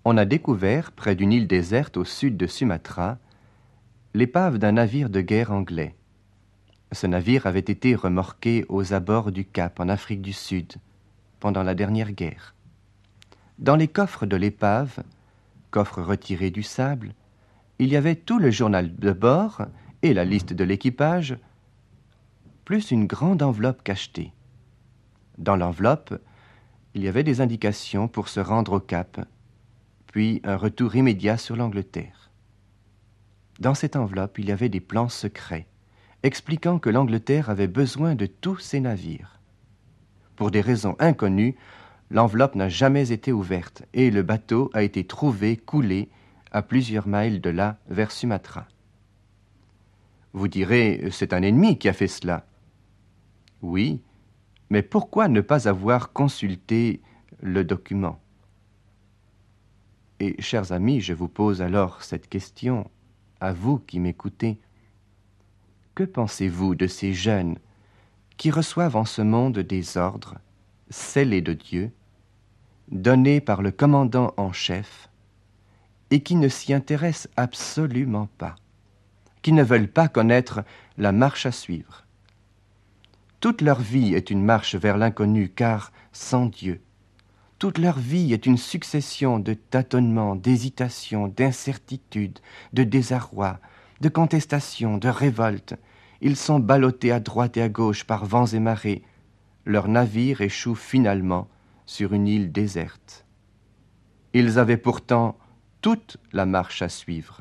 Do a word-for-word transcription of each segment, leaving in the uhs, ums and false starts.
on a découvert, près d'une île déserte au sud de Sumatra, l'épave d'un navire de guerre anglais. Ce navire avait été remorqué aux abords du Cap, en Afrique du Sud, pendant la dernière guerre. Dans les coffres de l'épave, coffres retirés du sable, il y avait tout le journal de bord et la liste de l'équipage, plus une grande enveloppe cachetée. Dans l'enveloppe, il y avait des indications pour se rendre au Cap, puis un retour immédiat sur l'Angleterre. Dans cette enveloppe, il y avait des plans secrets, expliquant que l'Angleterre avait besoin de tous ses navires. Pour des raisons inconnues, l'enveloppe n'a jamais été ouverte et le bateau a été trouvé coulé à plusieurs miles de là vers Sumatra. Vous direz, c'est un ennemi qui a fait cela. Oui, mais pourquoi ne pas avoir consulté le document? Et, chers amis, je vous pose alors cette question, à vous qui m'écoutez. Que pensez-vous de ces jeunes qui reçoivent en ce monde des ordres, scellés de Dieu, donnés par le commandant en chef, et qui ne s'y intéressent absolument pas, qui ne veulent pas connaître la marche à suivre? Toute leur vie est une marche vers l'inconnu, car sans Dieu, toute leur vie est une succession de tâtonnements, d'hésitations, d'incertitudes, de désarroi, de contestations, de révoltes. Ils sont ballottés à droite et à gauche par vents et marées. Leur navire échoue finalement sur une île déserte. Ils avaient pourtant toute la marche à suivre.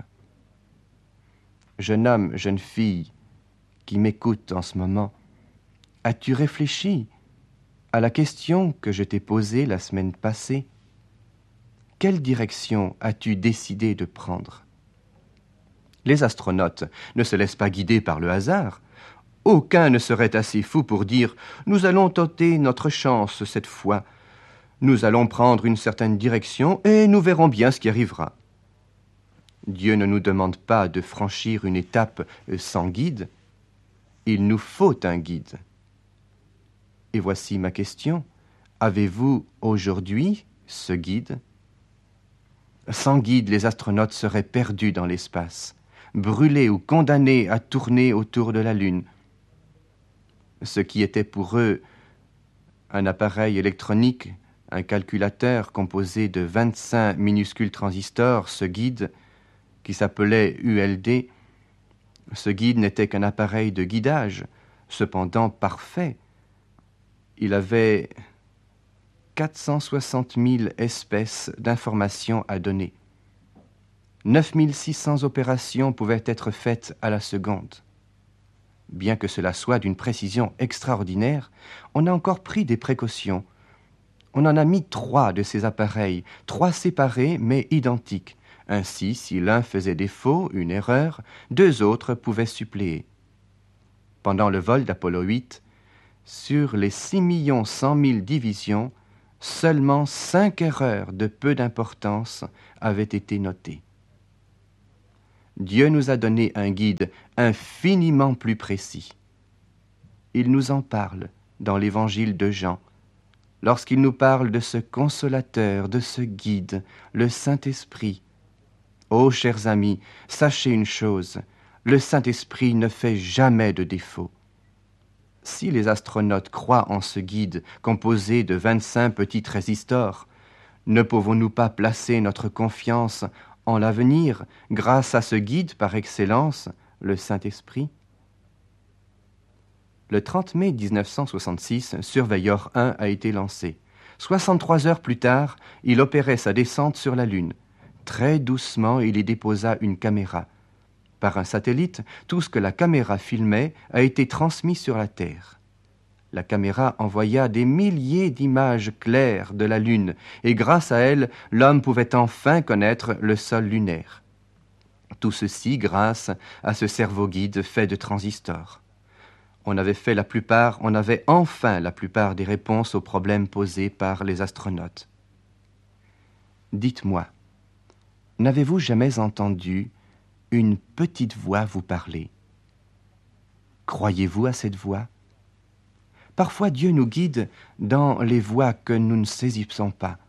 Jeune homme, jeune fille, qui m'écoute en ce moment, as-tu réfléchi à la question que je t'ai posée la semaine passée? Quelle direction as-tu décidé de prendre? Les astronautes ne se laissent pas guider par le hasard. Aucun ne serait assez fou pour dire « Nous allons tenter notre chance cette fois. Nous allons prendre une certaine direction et nous verrons bien ce qui arrivera. » Dieu ne nous demande pas de franchir une étape sans guide. Il nous faut un guide. Et voici ma question. Avez-vous aujourd'hui ce guide? Sans guide, les astronautes seraient perdus dans l'espace, brûlés ou condamnés à tourner autour de la Lune. Ce qui était pour eux un appareil électronique, un calculateur composé de vingt-cinq minuscules transistors, ce guide, qui s'appelait U L D, ce guide n'était qu'un appareil de guidage, cependant parfait. Il avait quatre cent soixante mille espèces d'informations à donner. neuf mille six cents opérations pouvaient être faites à la seconde. Bien que cela soit d'une précision extraordinaire, on a encore pris des précautions. On en a mis trois de ces appareils, trois séparés mais identiques. Ainsi, si l'un faisait défaut, une erreur, deux autres pouvaient suppléer. Pendant le vol d'Apollo huit, sur les six millions cent mille divisions, seulement cinq erreurs de peu d'importance avaient été notées. Dieu nous a donné un guide infiniment plus précis. Il nous en parle dans l'évangile de Jean, lorsqu'il nous parle de ce consolateur, de ce guide, le Saint-Esprit. Ô chers amis, sachez une chose, le Saint-Esprit ne fait jamais de défaut. Si les astronautes croient en ce guide composé de vingt-cinq petits résistors, ne pouvons-nous pas placer notre confiance en l'avenir grâce à ce guide par excellence, le Saint-Esprit? Le trente mai dix-neuf cent soixante-six, Surveyor un a été lancé. soixante-trois heures plus tard, il opérait sa descente sur la Lune. Très doucement, il y déposa une caméra. Par un satellite, tout ce que la caméra filmait a été transmis sur la Terre. La caméra envoya des milliers d'images claires de la Lune, et grâce à elle, l'homme pouvait enfin connaître le sol lunaire. Tout ceci grâce à ce cerveau guide fait de transistors. On avait fait la plupart, on avait enfin la plupart des réponses aux problèmes posés par les astronautes. Dites-moi, n'avez-vous jamais entendu une petite voix vous parler? Croyez-vous à cette voix? Parfois Dieu nous guide dans les voies que nous ne saisissons pas.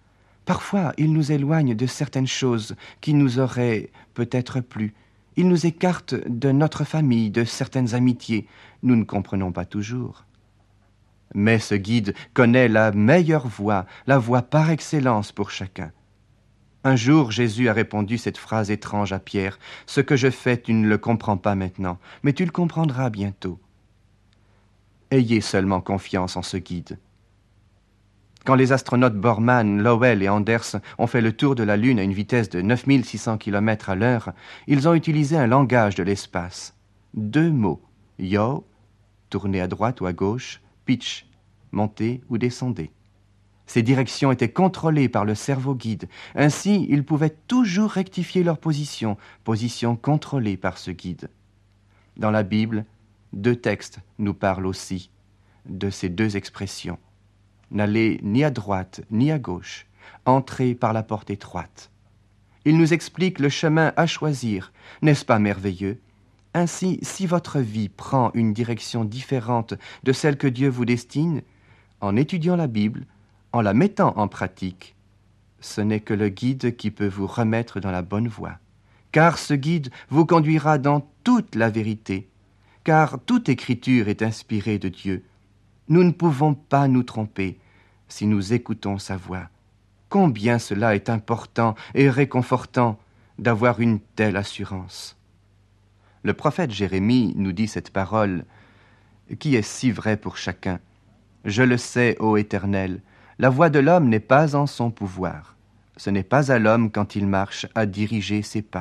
Parfois, il nous éloigne de certaines choses qui nous auraient peut-être plu. Il nous écarte de notre famille, de certaines amitiés. Nous ne comprenons pas toujours. Mais ce guide connaît la meilleure voie, la voie par excellence pour chacun. Un jour, Jésus a répondu cette phrase étrange à Pierre. « Ce que je fais, tu ne le comprends pas maintenant, mais tu le comprendras bientôt. » Ayez seulement confiance en ce guide. Quand les astronautes Borman, Lowell et Anders ont fait le tour de la Lune à une vitesse de neuf mille six cents kilomètres à l'heure, ils ont utilisé un langage de l'espace. Deux mots, yaw, tournez à droite ou à gauche, pitch, montez ou descendez. Ces directions étaient contrôlées par le cerveau guide. Ainsi, ils pouvaient toujours rectifier leur position, position contrôlée par ce guide. Dans la Bible, deux textes nous parlent aussi de ces deux expressions. N'allez ni à droite ni à gauche, entrez par la porte étroite. Il nous explique le chemin à choisir, n'est-ce pas merveilleux? Ainsi, si votre vie prend une direction différente de celle que Dieu vous destine, en étudiant la Bible, en la mettant en pratique, ce n'est que le guide qui peut vous remettre dans la bonne voie. Car ce guide vous conduira dans toute la vérité, car toute écriture est inspirée de Dieu. Nous ne pouvons pas nous tromper si nous écoutons sa voix. Combien cela est important et réconfortant d'avoir une telle assurance. Le prophète Jérémie nous dit cette parole qui est si vraie pour chacun. « Je le sais, ô Éternel, la voie de l'homme n'est pas en son pouvoir. Ce n'est pas à l'homme quand il marche à diriger ses pas. »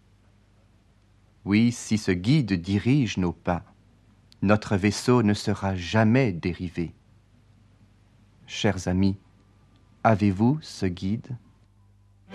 Oui, si ce guide dirige nos pas, notre vaisseau ne sera jamais dérivé. Chers amis, avez-vous ce guide ?